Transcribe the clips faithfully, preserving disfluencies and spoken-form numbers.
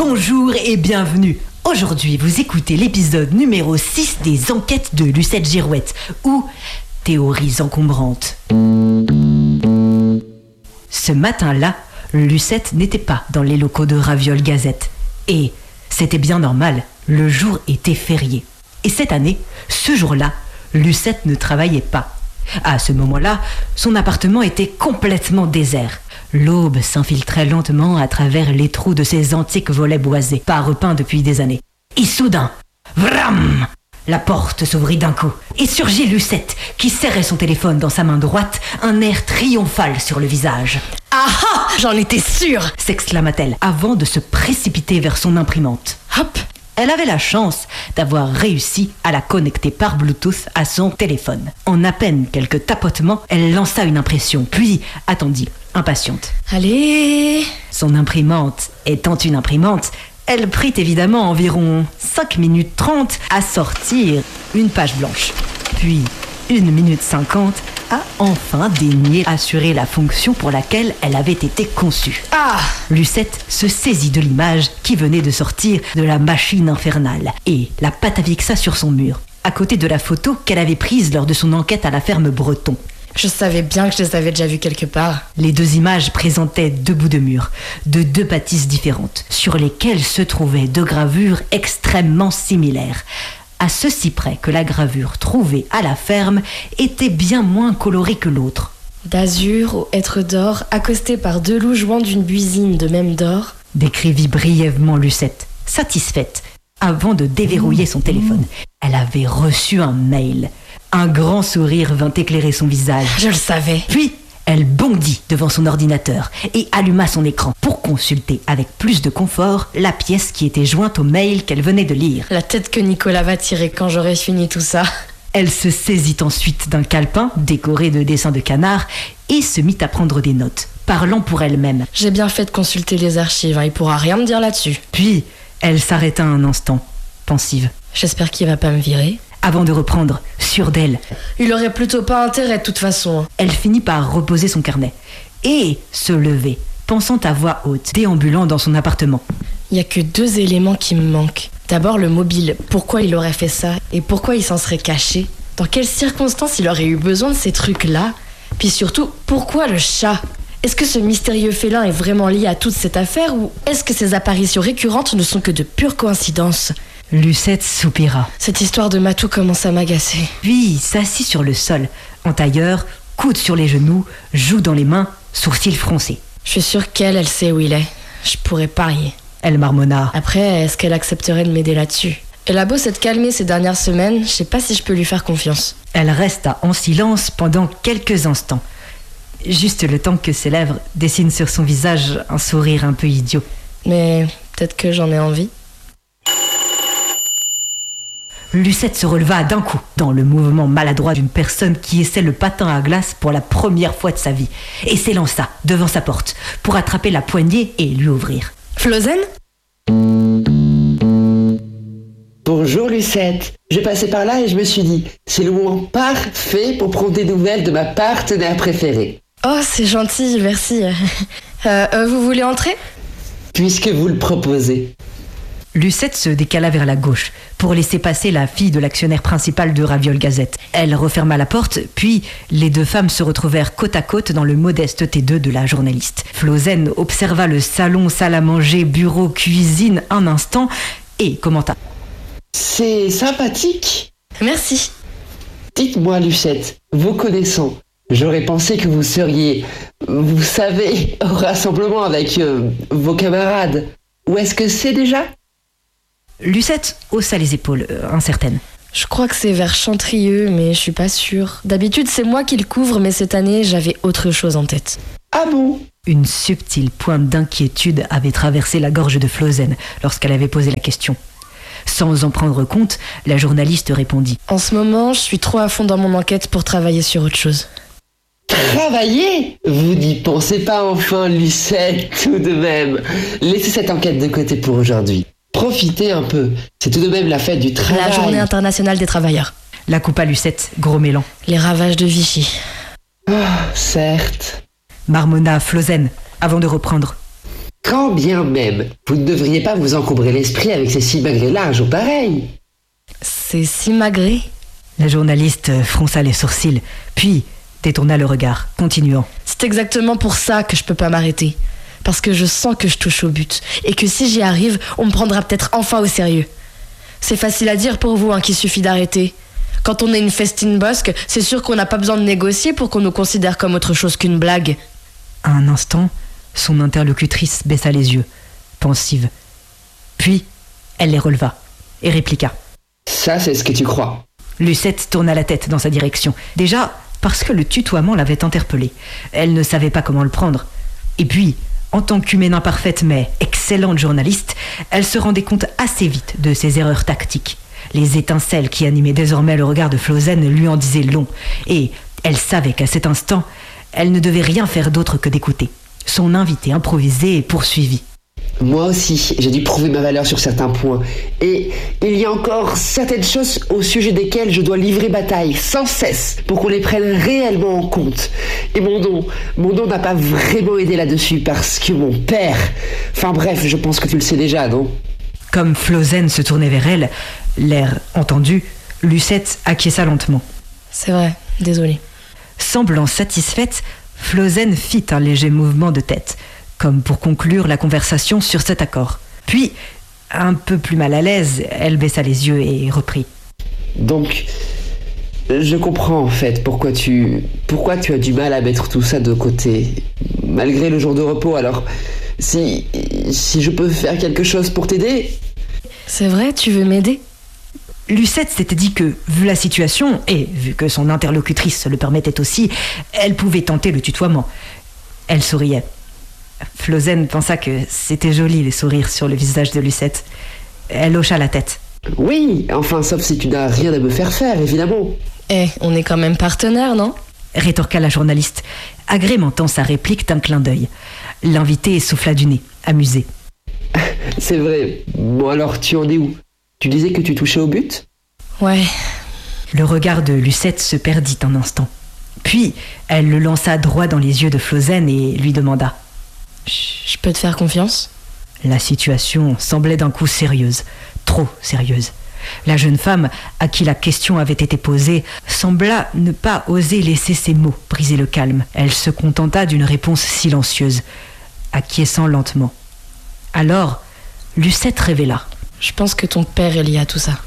Bonjour et bienvenue. Aujourd'hui, vous écoutez l'épisode numéro six des enquêtes de Lucette Girouette, ou théories encombrantes. Ce matin-là, Lucette n'était pas dans les locaux de Raviol Gazette. Et c'était bien normal, le jour était férié. Et cette année, ce jour-là, Lucette ne travaillait pas. À ce moment-là, son appartement était complètement désert. L'aube s'infiltrait lentement à travers les trous de ses antiques volets boisés, pas repeints depuis des années. Et soudain, vram! La porte s'ouvrit d'un coup, et surgit Lucette, qui serrait son téléphone dans sa main droite, un air triomphal sur le visage. « Ah ah, j'en étais sûre !» s'exclama-t-elle, avant de se précipiter vers son imprimante. Hop! Elle avait la chance d'avoir réussi à la connecter par Bluetooth à son téléphone. En à peine quelques tapotements, elle lança une impression, puis attendit, impatiente. Allez! Son imprimante étant une imprimante, elle prit évidemment environ cinq minutes trente à sortir une page blanche. Puis une minute cinquante à enfin daigner assurer la fonction pour laquelle elle avait été conçue. Ah! Lucette se saisit de l'image qui venait de sortir de la machine infernale et la patavixa sur son mur, à côté de la photo qu'elle avait prise lors de son enquête à la ferme Breton. Je savais bien que je les avais déjà vus quelque part. Les deux images présentaient deux bouts de mur, de deux bâtisses différentes, sur lesquelles se trouvaient deux gravures extrêmement similaires. À ceci près que la gravure trouvée à la ferme était bien moins colorée que l'autre. D'azur au hêtre d'or, accosté par deux loups jouant d'une buisine de même d'or, décrivit brièvement Lucette, satisfaite, avant de déverrouiller son téléphone. Elle avait reçu un mail. Un grand sourire vint éclairer son visage. Je le savais. Puis, elle bondit devant son ordinateur et alluma son écran pour consulter avec plus de confort la pièce qui était jointe au mail qu'elle venait de lire. La tête que Nicolas va tirer quand j'aurai fini tout ça. Elle se saisit ensuite d'un calepin décoré de dessins de canards et se mit à prendre des notes, parlant pour elle-même. J'ai bien fait de consulter les archives, hein, il pourra rien me dire là-dessus. Puis, elle s'arrêta un instant, pensive. J'espère qu'il va pas me virer. Avant de reprendre, sûre d'elle. Il aurait plutôt pas intérêt de toute façon. Elle finit par reposer son carnet et se lever, pensant à voix haute, déambulant dans son appartement. Il y a que deux éléments qui me manquent. D'abord le mobile, pourquoi il aurait fait ça et pourquoi il s'en serait caché. Dans quelles circonstances il aurait eu besoin de ces trucs-là. Puis surtout, pourquoi le chat? Est-ce que ce mystérieux félin est vraiment lié à toute cette affaire ou est-ce que ces apparitions récurrentes ne sont que de pures coïncidences? Lucette soupira. Cette histoire de Matou commence à m'agacer. Puis s'assit sur le sol, en tailleur, coude sur les genoux, joues dans les mains, sourcils froncés. Je suis sûre qu'elle, elle sait où il est. Je pourrais parier. Elle marmonna. Après, est-ce qu'elle accepterait de m'aider là-dessus? Elle a beau s'être calmée ces dernières semaines, je sais pas si je peux lui faire confiance. Elle resta en silence pendant quelques instants. Juste le temps que ses lèvres dessinent sur son visage un sourire un peu idiot. Mais peut-être que j'en ai envie. Lucette se releva d'un coup, dans le mouvement maladroit d'une personne qui essaie le patin à glace pour la première fois de sa vie, et s'élança devant sa porte pour attraper la poignée et lui ouvrir. Flozen ? Bonjour Lucette, je passais par là et je me suis dit, c'est le moment parfait pour prendre des nouvelles de ma partenaire préférée. Oh, c'est gentil, merci. euh, euh, vous voulez entrer ? Puisque vous le proposez. Lucette se décala vers la gauche pour laisser passer la fille de l'actionnaire principal de Raviol Gazette. Elle referma la porte, puis les deux femmes se retrouvèrent côte à côte dans le modeste T deux de la journaliste. Flozen observa le salon, salle à manger, bureau, cuisine un instant et commenta. C'est sympathique. Merci. Dites-moi Lucette, vous connaissant, j'aurais pensé que vous seriez, vous savez, au rassemblement avec euh, vos camarades. Où est-ce que c'est déjà ? Lucette haussa les épaules, euh, incertaine. Je crois que c'est vers Chantrieux, mais je suis pas sûre. D'habitude, c'est moi qui le couvre, mais cette année, j'avais autre chose en tête. Ah bon ? Une subtile pointe d'inquiétude avait traversé la gorge de Flozen lorsqu'elle avait posé la question. Sans en prendre compte, la journaliste répondit. En ce moment, je suis trop à fond dans mon enquête pour travailler sur autre chose. Travailler ? Vous n'y pensez pas enfin, Lucette, tout de même. Laissez cette enquête de côté pour aujourd'hui. Profitez un peu, c'est tout de même la fête du travail. La journée internationale des travailleurs. La coupa Lucette, grommelant. Les ravages de Vichy. Ah, certes. Marmonna Flozen, avant de reprendre. Quand bien même, vous ne devriez pas vous encombrer l'esprit avec ces simagrées larges ou pareilles. C'est simagré? La journaliste fronça les sourcils, puis détourna le regard, continuant. C'est exactement pour ça que je peux pas m'arrêter. Parce que je sens que je touche au but. Et que si j'y arrive, on me prendra peut-être enfin au sérieux. C'est facile à dire pour vous, hein, qu'il suffit d'arrêter. Quand on est une festine bosque, c'est sûr qu'on n'a pas besoin de négocier pour qu'on nous considère comme autre chose qu'une blague. À un instant, son interlocutrice baissa les yeux, pensive. Puis, elle les releva et répliqua. Ça, c'est ce que tu crois. Lucette tourna la tête dans sa direction. Déjà, parce que le tutoiement l'avait interpellée. Elle ne savait pas comment le prendre. Et puis, en tant qu'humaine imparfaite mais excellente journaliste, elle se rendait compte assez vite de ses erreurs tactiques. Les étincelles qui animaient désormais le regard de Flosène lui en disaient long. Et elle savait qu'à cet instant, elle ne devait rien faire d'autre que d'écouter. Son invité improvisé et poursuivi. Moi aussi, j'ai dû prouver ma valeur sur certains points. Et il y a encore certaines choses au sujet desquelles je dois livrer bataille sans cesse pour qu'on les prenne réellement en compte. Et mon don, mon don n'a pas vraiment aidé là-dessus parce que mon père... Enfin bref, je pense que tu le sais déjà, non? Comme Flosène se tournait vers elle, l'air entendu, Lucette acquiesça lentement. C'est vrai, désolée. Semblant satisfaite, Flosène fit un léger mouvement de tête, comme pour conclure la conversation sur cet accord. Puis, un peu plus mal à l'aise, elle baissa les yeux et reprit. Donc, je comprends en fait pourquoi tu, pourquoi tu as du mal à mettre tout ça de côté, malgré le jour de repos. Alors, si, si je peux faire quelque chose pour t'aider... C'est vrai, tu veux m'aider? Lucette s'était dit que, vu la situation, et vu que son interlocutrice le permettait aussi, elle pouvait tenter le tutoiement. Elle souriait. Flosène pensa que c'était joli les sourires sur le visage de Lucette. Elle hocha la tête. Oui, enfin, sauf si tu n'as rien à me faire faire, évidemment. Eh, on est quand même partenaires, non? Rétorqua la journaliste, agrémentant sa réplique d'un clin d'œil. L'invité souffla du nez, amusé. C'est vrai. Bon alors, tu en es où? Tu disais que tu touchais au but? Ouais. Le regard de Lucette se perdit un instant. Puis, elle le lança droit dans les yeux de Flosène et lui demanda. Je peux te faire confiance? La situation semblait d'un coup sérieuse, trop sérieuse. La jeune femme, à qui la question avait été posée, sembla ne pas oser laisser ses mots briser le calme. Elle se contenta d'une réponse silencieuse, acquiesçant lentement. Alors, Lucette révéla. Je pense que ton père est lié à tout ça.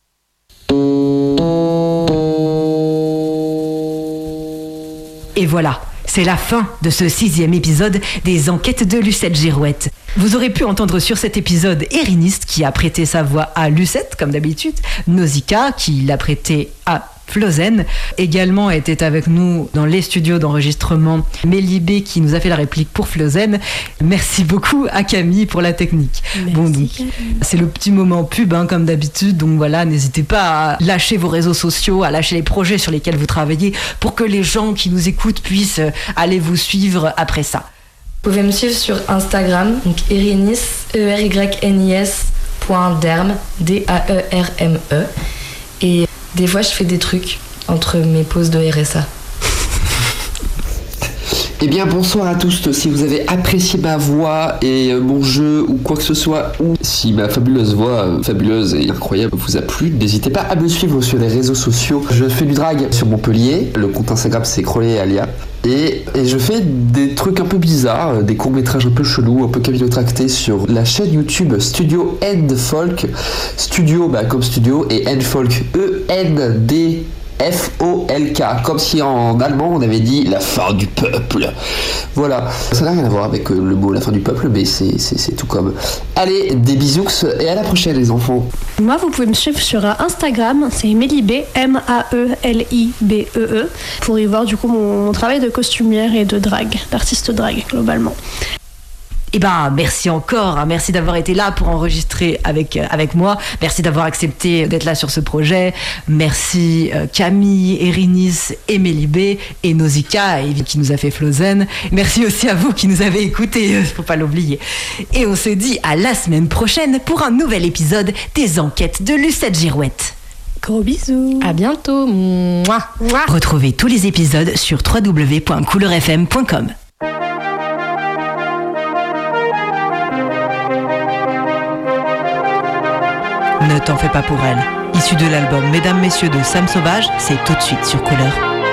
Et voilà, c'est la fin de ce sixième épisode des Enquêtes de Lucette Girouette. Vous aurez pu entendre sur cet épisode Erinis qui a prêté sa voix à Lucette, comme d'habitude, Nausicaa qui l'a prêté à Flosène. Également était avec nous dans les studios d'enregistrement Mélibé qui nous a fait la réplique pour Flosène. Merci beaucoup à Camille pour la technique. Merci, bon, donc, Camille. c'est le petit moment pub hein, comme d'habitude. Donc voilà, n'hésitez pas à lâcher vos réseaux sociaux, à lâcher les projets sur lesquels vous travaillez pour que les gens qui nous écoutent puissent aller vous suivre après ça. Vous pouvez me suivre sur Instagram, donc Erinis, E R Y N I S point derme, D A E R M E. Et des fois, je fais des trucs entre mes pauses de R S A. Eh bien, bonsoir à tous. Si vous avez apprécié ma voix et mon jeu ou quoi que ce soit, ou si ma fabuleuse voix, euh, fabuleuse et incroyable, vous a plu, n'hésitez pas à me suivre sur les réseaux sociaux. Je fais du drag sur Montpellier. Le compte Instagram, c'est Crowley Alia. Et, et je fais des trucs un peu bizarres, des courts-métrages un peu chelous, un peu capillotractés sur la chaîne YouTube Studio End Folk. Studio, bah, comme studio, et End Folk, E N D F O L K, comme si en allemand on avait dit la fin du peuple. Voilà, ça n'a rien à voir avec le mot la fin du peuple, mais c'est, c'est, c'est tout comme. Allez, des bisous et à la prochaine les enfants. Moi, vous pouvez me suivre sur Instagram, c'est Mélibé, M A E L I B E E, pour y voir du coup mon, mon travail de costumière et de drague, d'artiste drague globalement. Eh ben, merci encore, hein. Merci d'avoir été là pour enregistrer avec, euh, avec moi. Merci d'avoir accepté d'être là sur ce projet. Merci euh, Camille, Erinis, et Mélibé et Nausicaa, et qui nous a fait Flosène. Merci aussi à vous qui nous avez écoutés, euh, faut pas l'oublier. Et on se dit à la semaine prochaine pour un nouvel épisode des Enquêtes de Lucette Girouette. Gros bisous. À bientôt. Mouah. Mouah. Retrouvez tous les épisodes sur w w w point couleur f m point com. Ne t'en fais pas pour elle. Issu de l'album Mesdames Messieurs de Sam Sauvage, c'est tout de suite sur Couleur.